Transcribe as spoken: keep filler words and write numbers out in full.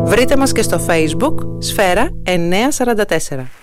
Βρείτε μας και στο Facebook Σφαίρα εννιακόσια σαράντα τέσσερα.